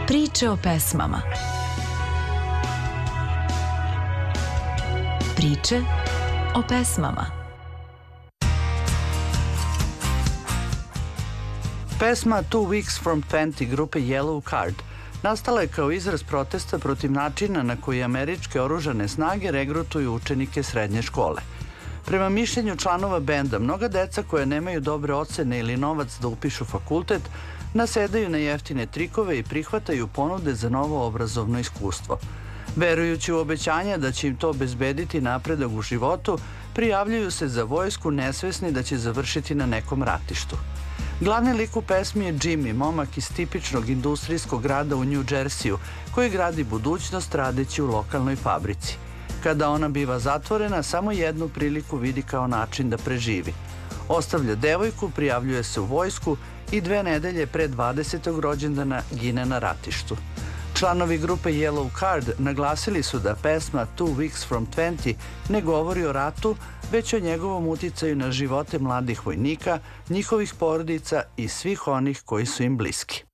Priče o pesmama. Priče o pesmama. Pesma Two Weeks from 20 grupe Yellow Card nastala je kao izraz protesta protiv načina na koji američke oružane snage regrutuju učenike srednje škole. Prema mišljenju članova benda, mnoga deca koja nemaju dobre ocene ili novac da upišu fakultet nasedaju na jeftine trikove i prihvataju ponude za novo obrazovno iskustvo. Verujući u obećanja da će im to obezbediti napredak u životu, prijavljuju se za vojsku nesvesni da će završiti na nekom ratištu. Glavni lik u pesmi je Jimmy, momak iz tipičnog industrijskog grada u New Jersey-u, koji gradi budućnost radeći u lokalnoj fabrici. Kada ona biva zatvorena, samo jednu priliku vidi kao način da preživi. Ostavlja devojku, prijavljuje se u vojsku i 2 nedelje pre 20. rođendana gine na ratištu. Članovi grupe Yellow Card naglasili su da pesma Two Weeks from 20 ne govori o ratu, već o njegovom uticaju na živote mladih vojnika, njihovih porodica i svih onih koji su im bliski.